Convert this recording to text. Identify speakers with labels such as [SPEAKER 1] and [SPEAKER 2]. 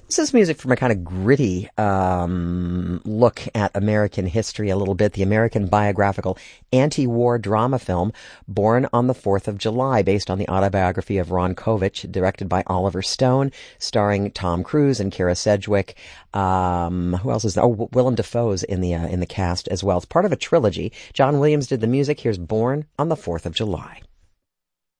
[SPEAKER 1] This is music from a kind of gritty look at American history a little bit. The American biographical anti-war drama film Born on the 4th of July, based on the autobiography of Ron Kovich, directed by Oliver Stone, starring Tom Cruise and Kara Sedgwick. Who else is there? Oh, Willem Dafoe's in the cast as well. It's part of a trilogy. John Williams did the music. Here's Born on the 4th of July.